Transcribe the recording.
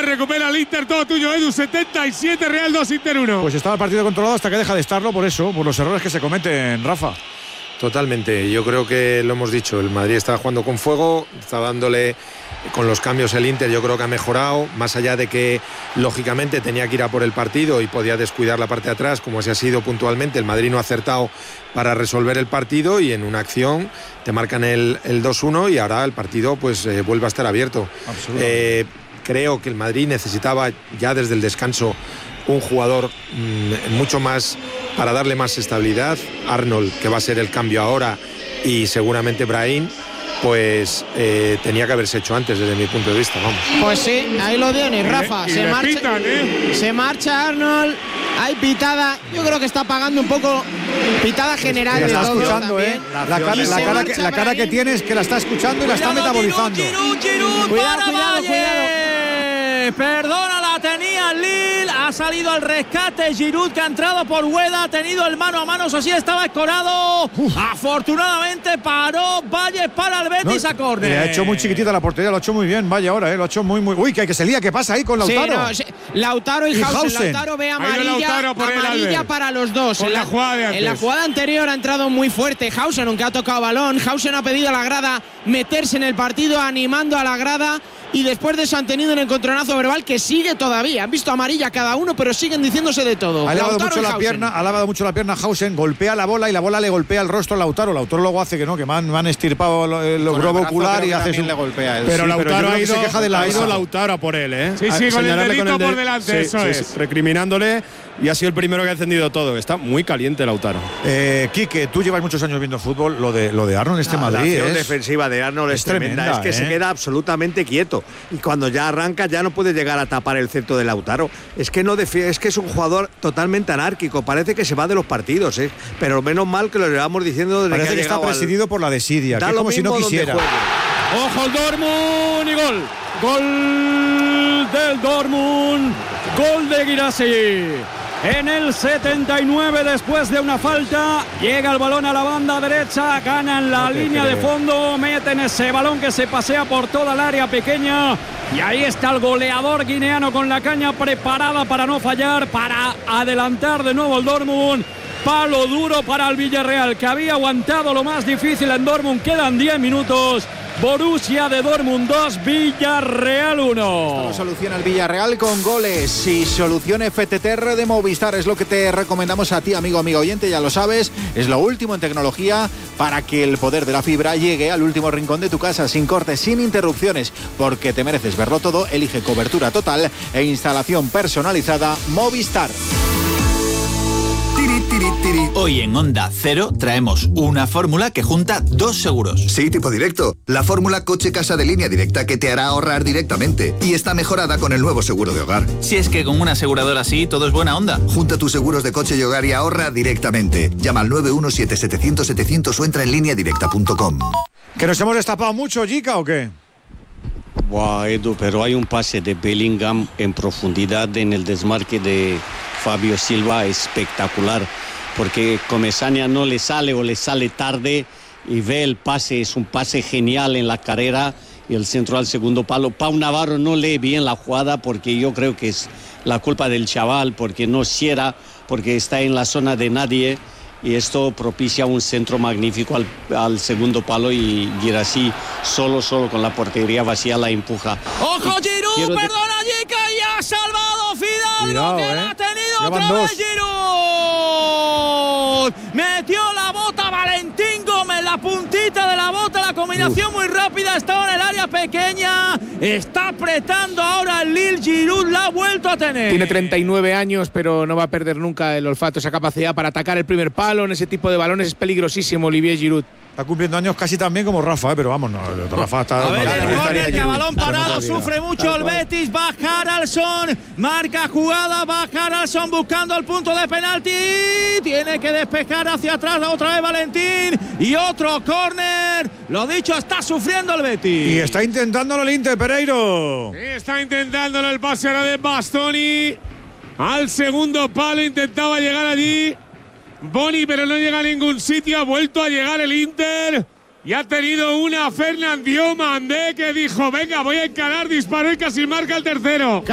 recupera el Inter, todo tuyo, Edu. 77, Real 2, Inter 1. Pues estaba el partido controlado hasta que deja de estarlo, por eso, por los errores que se cometen, Rafa. Totalmente, yo creo que lo hemos dicho, el Madrid está jugando con fuego, está dándole con los cambios el Inter, yo creo que ha mejorado, más allá de que lógicamente tenía que ir a por el partido y podía descuidar la parte de atrás, como así ha sido puntualmente. El Madrid no ha acertado para resolver el partido y en una acción te marcan el 2-1 y ahora el partido pues vuelve a estar abierto. Creo que el Madrid necesitaba ya desde el descanso un jugador mucho más para darle más estabilidad. Arnold, que va a ser el cambio ahora, y seguramente Brahim, pues tenía que haberse hecho antes desde mi punto de vista, vamos. Pues sí, ahí lo tienes, Rafa. Se marcha Arnold, hay pitada, yo creo que está pagando un poco pitada general de está todo escuchando, también. La cara que tiene es que la está escuchando y la está metabolizando. Giroud, cuidado. Perdona, la tenía Lille, ha salido al rescate Giroud, que ha entrado por Ueda, ha tenido el mano a mano, eso sí, estaba escorado. Afortunadamente paró Valle para el Betis a córner. Le ha hecho muy chiquitita la portería, lo ha hecho muy bien, vaya ahora, lo ha hecho muy. Uy, que se lía, ¿qué pasa ahí con Lautaro? Sí, Lautaro y Hausen. Lautaro ve amarilla para los dos. En la jugada anterior ha entrado muy fuerte Hausen, aunque ha tocado balón. Hausen ha pedido a la grada meterse en el partido, animando a la grada. Y después de eso han tenido un encontronazo verbal que sigue todavía. Han visto amarilla cada uno, pero siguen diciéndose de todo. Ha lavado mucho la pierna Hausen, golpea la bola y la bola le golpea el rostro a Lautaro. Lautaro luego hace que no, que me han estirpado el globo ocular y hace le golpea él. Pero Lautaro ha ido Lautaro a por él, Sí, con el dedito por delante, eso es. Recriminándole, y ha sido el primero que ha encendido todo. Está muy caliente Lautaro. Quique, tú llevas muchos años viendo fútbol. Lo de Arnold Madrid. La acción defensiva de Arnold es tremenda. Es que se queda absolutamente quieto. Y cuando ya arranca, ya no puede llegar a tapar el centro de Lautaro. Es que es un jugador totalmente anárquico. Parece que se va de los partidos, pero menos mal que lo llevamos diciendo desde Parece que está presidido por la desidia, que es como si no quisiera. Ojo el Dortmund y gol. Gol del Dortmund. Gol de Guirassy. En el 79, después de una falta, llega el balón a la banda derecha, ganan la línea de fondo, meten ese balón que se pasea por toda el área pequeña, y ahí está el goleador guineano con la caña preparada para no fallar, para adelantar de nuevo el Dortmund. Palo duro para el Villarreal, que había aguantado lo más difícil en Dortmund. Quedan 10 minutos. Borussia de Dortmund 2, Villarreal 1. Esto lo soluciona el Villarreal con goles y solución FTTR de Movistar. Es lo que te recomendamos a ti, amigo oyente, ya lo sabes. Es lo último en tecnología para que el poder de la fibra llegue al último rincón de tu casa, sin cortes, sin interrupciones, porque te mereces verlo todo. Elige cobertura total e instalación personalizada Movistar. Hoy en Onda Cero traemos una fórmula que junta dos seguros. Sí, tipo directo. La fórmula coche casa de Línea Directa, que te hará ahorrar directamente. Y está mejorada con el nuevo seguro de hogar. Si es que con una aseguradora así todo es buena onda. Junta tus seguros de coche y hogar y ahorra directamente. Llama al 917-700-700 o entra en lineadirecta.com. ¿Que nos hemos destapado mucho, Jica, o qué? Buah, Edu, pero hay un pase de Bellingham en profundidad en el desmarque de Fabio Silva espectacular, porque Comesaña no le sale o le sale tarde y ve el pase, es un pase genial en la carrera y el centro al segundo palo. Pau Navarro no lee bien la jugada, porque yo creo que es la culpa del chaval, porque no cierra, porque está en la zona de nadie, y esto propicia un centro magnífico al segundo palo, y Guirassy solo con la portería vacía la empuja. ¡Ojo Giroud! ¡Perdona, Jica! ¡Y ha salvado Fidalgo! ¡Que la ha tenido otra vez Giroud! Metió la bota Valentín Gómez, la puntita de la bota, la combinación muy rápida, estaba en el área pequeña, está apretando ahora el Lille. Giroud la ha vuelto a tener. Tiene 39 años, pero no va a perder nunca el olfato, esa capacidad para atacar el primer palo en ese tipo de balones. Es peligrosísimo Olivier Giroud. Está cumpliendo años casi también como Rafa, pero vamos, no, Rafa está... A ver, el córner, que a balón parado sufre mucho el Betis. Va Haralson, marca jugada, va Haralson buscando el punto de penalti. Tiene que despejar hacia atrás otra vez Valentín. Y otro córner. Lo dicho, está sufriendo el Betis. Y está intentándolo el Inter, Pereiro. Sí, está intentándolo el pase ahora de Bastoni. Al segundo palo intentaba llegar allí Boni, pero no llega a ningún sitio. Ha vuelto a llegar el Inter y ha tenido una Fernand Diomandé que dijo: venga, voy a encarar, disparó y casi marca el tercero.